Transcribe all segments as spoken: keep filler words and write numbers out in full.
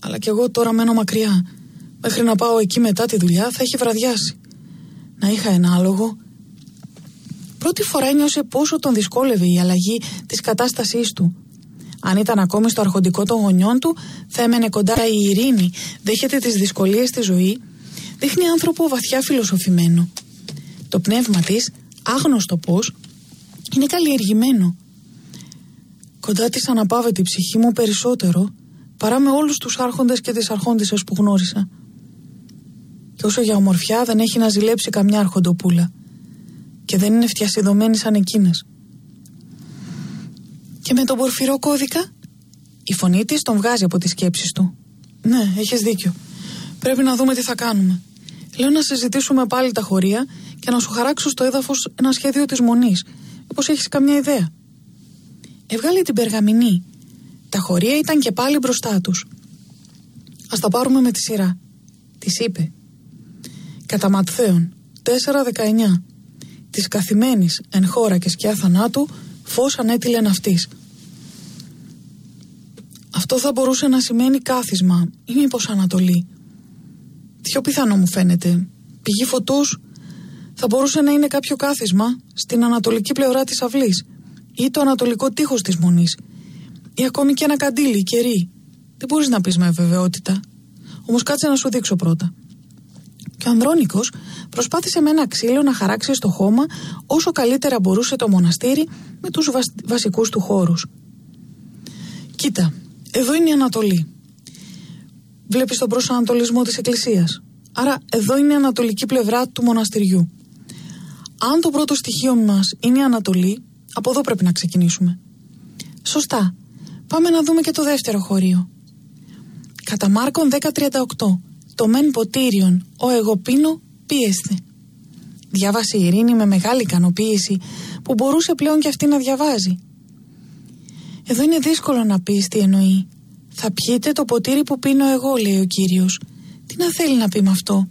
Αλλά κι εγώ τώρα μένω μακριά. Μέχρι να πάω εκεί μετά τη δουλειά θα έχει βραδιάσει. Να είχα ένα άλογο. Πρώτη φορά ένιωσε πόσο τον δυσκόλευε η αλλαγή της κατάστασής του. Αν ήταν ακόμη στο αρχοντικό των γονιών του, θα έμενε κοντά. Η Ειρήνη δέχεται τις δυσκολίες στη ζωή, δείχνει άνθρωπο βαθιά φιλοσοφημένο. Το πνεύμα της, άγνωστο πώς, είναι καλλιεργημένο. Κοντά της αναπαύεται η ψυχή μου περισσότερο παρά με όλους τους άρχοντες και τις αρχόντισσες που γνώρισα. Και όσο για ομορφιά δεν έχει να ζηλέψει καμιά αρχοντοπούλα. Και δεν είναι φτιασιδωμένη σαν εκείνες. Και με τον πορφυρό κώδικα, η φωνή της τον βγάζει από τις σκέψεις του. Ναι, έχεις δίκιο. Πρέπει να δούμε τι θα κάνουμε. Λέω να συζητήσουμε πάλι τα χωρία και να σου χαράξω στο έδαφος ένα σχέδιο της μονής. Μήπως έχεις καμιά ιδέα? Έβγαλε την περγαμηνή. Τα χωρία ήταν και πάλι μπροστά τους. Ας τα πάρουμε με τη σειρά, της είπε. Κατά Ματθαίον τέσσερα δεκαεννιά. Της καθημένης εν χώρα και σκιά θανάτου, φως ανέτειλεν αυτής. Αυτό θα μπορούσε να σημαίνει κάθισμα ή μήπως ανατολή. Πιο πιθανό μου φαίνεται. Πηγή φωτός θα μπορούσε να είναι κάποιο κάθισμα στην ανατολική πλευρά της αυλής ή το ανατολικό τείχος της μονής ή ακόμη και ένα καντήλι κερί. Δεν μπορείς να πεις με βεβαιότητα. Όμως κάτσε να σου δείξω πρώτα. Και ο Ανδρώνικος προσπάθησε με ένα ξύλο να χαράξει στο χώμα όσο καλύτερα μπορούσε το μοναστήρι με τους βασ... βασικούς του χώρους. Κοίτα, εδώ είναι η Ανατολή. Βλέπεις τον προσανατολισμό της εκκλησίας. Άρα εδώ είναι η ανατολική πλευρά του μοναστηριού. Αν το πρώτο στοιχείο μας είναι η Ανατολή, από εδώ πρέπει να ξεκινήσουμε. Σωστά. Πάμε να δούμε και το δεύτερο χωρίο. Κατά Μάρκον δέκα τριάντα οκτώ. Το μεν ποτήριον, ο εγώ πίνω, πίεσθε. Διάβασε η Ειρήνη με μεγάλη ικανοποίηση που μπορούσε πλέον και αυτή να διαβάζει. Εδώ είναι δύσκολο να πεις τι εννοεί. Θα πιείτε το ποτήρι που πίνω εγώ, λέει ο Κύριος. Τι να θέλει να πει με αυτό?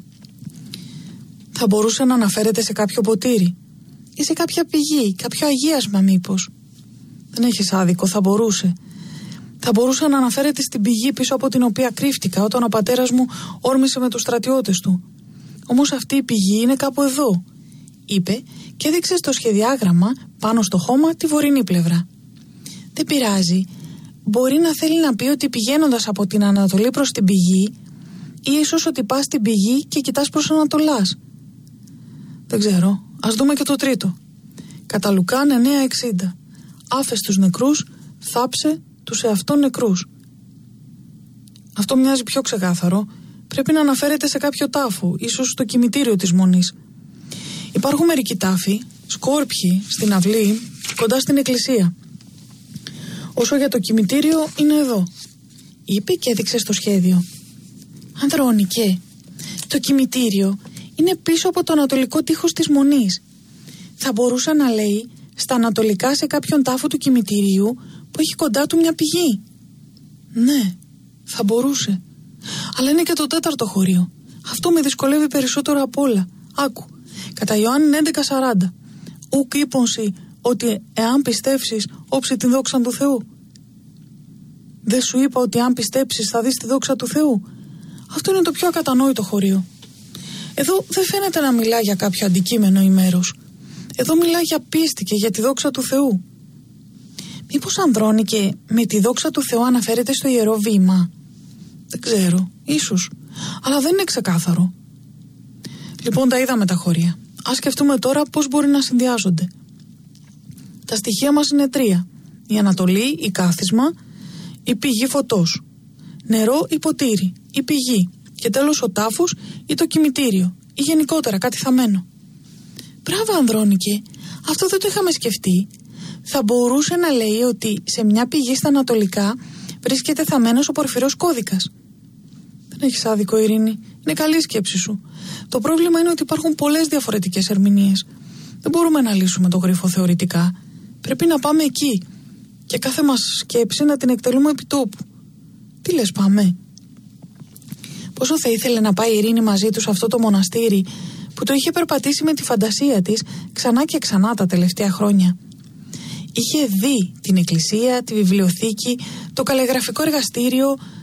Θα μπορούσε να αναφέρεται σε κάποιο ποτήρι ή σε κάποια πηγή, κάποιο αγίασμα μήπως? Δεν έχεις άδικο, θα μπορούσε. Θα μπορούσε να αναφέρεται στην πηγή πίσω από την οποία κρύφτηκα όταν ο πατέρας μου όρμησε με τους στρατιώτες του. Όμως αυτή η πηγή είναι κάπου εδώ, είπε και έδειξε στο σχεδιάγραμμα πάνω στο χώμα τη βορεινή πλευρά. Δεν πειράζει. Μπορεί να θέλει να πει ότι πηγαίνοντας από την Ανατολή προς την πηγή ή ίσως ότι πας στην πηγή και κοιτάς προς Ανατολάς. Δεν ξέρω. Ας δούμε και το τρίτο. Κατά Λουκάν εννέα εξήντα. Άφες τους νεκρούς, θάψε τους εαυτών νεκρούς. Αυτό μοιάζει πιο ξεκάθαρο. Πρέπει να αναφέρεται σε κάποιο τάφο, ίσως στο κημητήριο της μονής. Υπάρχουν μερικοί τάφοι, σκόρπιοι, στην αυλή, κοντά στην εκκλησία. Όσο για το κημητήριο είναι εδώ, είπε και έδειξε στο σχέδιο. Ανδρώνικε, το κημητήριο είναι πίσω από το ανατολικό τείχος της μονής. Θα μπορούσε να λέει στα ανατολικά σε κάποιον τάφο του κημητηρίου που έχει κοντά του μια πηγή. Ναι, θα μπορούσε. Αλλά είναι και το τέταρτο χωρίο. Αυτό με δυσκολεύει περισσότερο απ' όλα. Άκου, κατά Ιωάννη έντεκα σαράντα. Ουκ είπονσι ότι εάν πιστέψεις όψει την δόξα του Θεού. Δεν σου είπα ότι αν πιστέψεις θα δεις τη δόξα του Θεού? Αυτό είναι το πιο ακατανόητο χωρίο. Εδώ δεν φαίνεται να μιλά για κάποιο αντικείμενο ή μέρος. Εδώ μιλά για πίστη και για τη δόξα του Θεού. Μήπως Ανδρώνικε με τη δόξα του Θεού αναφέρεται στο Ιερό Βήμα? Δεν ξέρω, ίσως. Αλλά δεν είναι ξεκάθαρο. Λοιπόν, τα είδαμε τα χωρία. Ας σκεφτούμε τώρα πώς μπορεί να συνδυάζονται. Τα στοιχεία μας είναι τρία. Η Ανατολή, η κάθισμα, η πηγή φωτός. Νερό ή ποτήρι, η πηγή. Και τέλος ο τάφος ή το κημητήριο. Ή γενικότερα κάτι θαμμένο. Μπράβο Ανδρώνικε, αυτό δεν το είχαμε σκεφτεί. Θα μπορούσε να λέει ότι σε μια πηγή στα ανατολικά βρίσκεται θαμμένος ο πορφυρός κώδικας. Δεν έχεις άδικο, Ειρήνη. Είναι καλή η σκέψη σου. Το πρόβλημα είναι ότι υπάρχουν πολλές διαφορετικές ερμηνείες. Δεν μπορούμε να λύσουμε το γρίφο θεωρητικά. Πρέπει να πάμε εκεί. Και κάθε μας σκέψη να την εκτελούμε επί τόπου. Τι λες, πάμε? Πόσο θα ήθελε να πάει η Ειρήνη μαζί του σε αυτό το μοναστήρι που το είχε περπατήσει με τη φαντασία της ξανά και ξανά τα τελευταία χρόνια. Είχε δει την εκκλησία, τη βιβλιοθήκη, το καλλιγραφικό εργαστήριο,